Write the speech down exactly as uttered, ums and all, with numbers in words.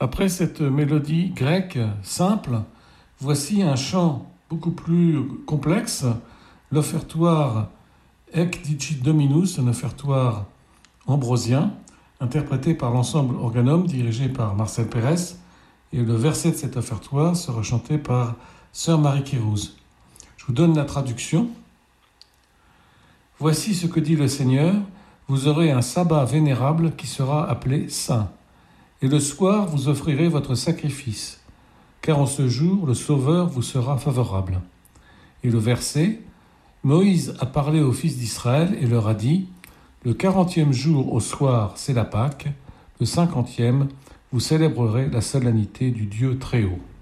Après cette mélodie grecque simple, voici un chant beaucoup plus complexe, l'offertoire Ec dicit Dominus, un offertoire ambrosien, interprété par l'ensemble Organum dirigé par Marcel Pérez, et le verset de cet offertoire sera chanté par Sœur Marie Kérouz. Je vous donne la traduction. Voici ce que dit le Seigneur, vous aurez un sabbat vénérable qui sera appelé saint. Et le soir, vous offrirez votre sacrifice, car en ce jour, le Sauveur vous sera favorable. Et le verset, Moïse a parlé aux fils d'Israël et leur a dit, le quarantième jour au soir, c'est la Pâque, le cinquantième, vous célébrerez la solennité du Dieu très haut.